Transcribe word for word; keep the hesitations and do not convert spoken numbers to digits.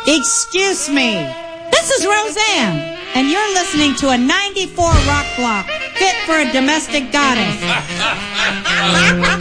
Excuse me. This is Roseanne, and you're listening to a ninety-four rock block fit for a domestic goddess.